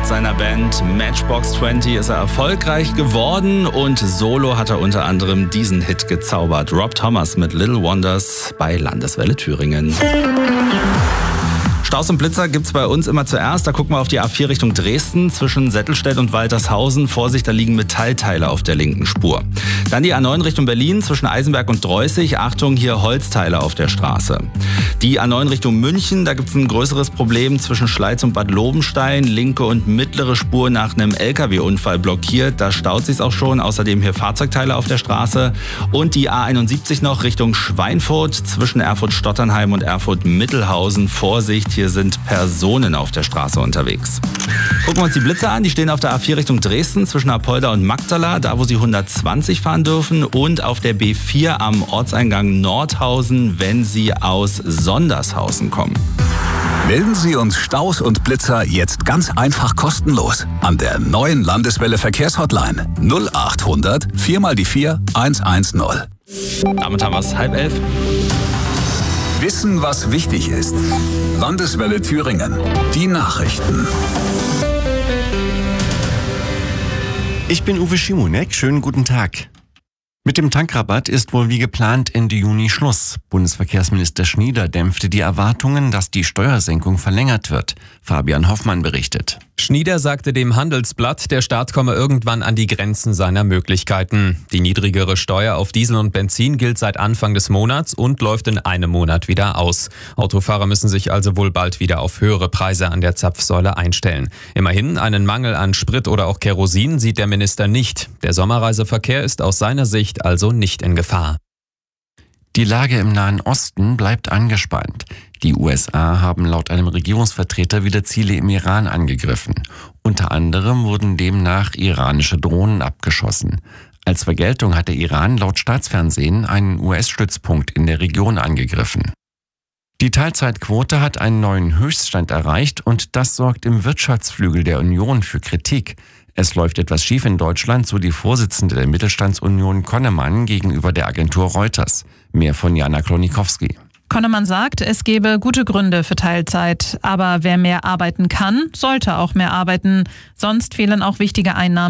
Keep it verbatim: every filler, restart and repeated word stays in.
Mit seiner Band Matchbox zwanzig ist er erfolgreich geworden und solo hat er unter anderem diesen Hit gezaubert. Rob Thomas mit Little Wonders bei Landeswelle Thüringen. Staus und Blitzer gibt's bei uns immer zuerst. Da gucken wir auf die A vier Richtung Dresden zwischen Settelstedt und Waltershausen. Vorsicht, da liegen Metallteile auf der linken Spur. Dann die A neun Richtung Berlin zwischen Eisenberg und Dreußig. Achtung, hier Holzteile auf der Straße. Die A neun Richtung München, da gibt's ein größeres Problem zwischen Schleiz und Bad Lobenstein. Linke und mittlere Spur nach einem L K W-Unfall blockiert. Da staut sich's auch schon. Außerdem hier Fahrzeugteile auf der Straße. Und die A einundsiebzig noch Richtung Schweinfurt zwischen Erfurt-Stotternheim und Erfurt-Mittelhausen. Vorsicht, hier sind Personen auf der Straße unterwegs. Gucken wir uns die Blitzer an. Die stehen auf der A vier Richtung Dresden zwischen Apolda und Magdala, da wo sie hundertzwanzig fahren dürfen. Und auf der B vier am Ortseingang Nordhausen, wenn sie aus Sondershausen kommen. Melden Sie uns Staus und Blitzer jetzt ganz einfach kostenlos an der neuen Landeswelle Verkehrshotline null acht hundert vier mal die vier eins eins null. Damit haben wir es halb elf. Wissen, was wichtig ist. Landeswelle Thüringen. Die Nachrichten. Ich bin Uwe Schimonek. Schönen guten Tag. Mit dem Tankrabatt ist wohl wie geplant Ende Juni Schluss. Bundesverkehrsminister Schnieder dämpfte die Erwartungen, dass die Steuersenkung verlängert wird. Fabian Hoffmann berichtet. Schnieder sagte dem Handelsblatt, der Staat komme irgendwann an die Grenzen seiner Möglichkeiten. Die niedrigere Steuer auf Diesel und Benzin gilt seit Anfang des Monats und läuft in einem Monat wieder aus. Autofahrer müssen sich also wohl bald wieder auf höhere Preise an der Zapfsäule einstellen. Immerhin, einen Mangel an Sprit oder auch Kerosin sieht der Minister nicht. Der Sommerreiseverkehr ist aus seiner Sicht also nicht in Gefahr. Die Lage im Nahen Osten bleibt angespannt. Die U S A haben laut einem Regierungsvertreter wieder Ziele im Iran angegriffen. Unter anderem wurden demnach iranische Drohnen abgeschossen. Als Vergeltung hat der Iran laut Staatsfernsehen einen U S-Stützpunkt in der Region angegriffen. Die Teilzeitquote hat einen neuen Höchststand erreicht und das sorgt im Wirtschaftsflügel der Union für Kritik. Es läuft etwas schief in Deutschland, so die Vorsitzende der Mittelstandsunion Konnemann gegenüber der Agentur Reuters. Mehr von Jana Klonikowski. Konnemann sagt, es gebe gute Gründe für Teilzeit. Aber wer mehr arbeiten kann, sollte auch mehr arbeiten. Sonst fehlen auch wichtige Einnahmen.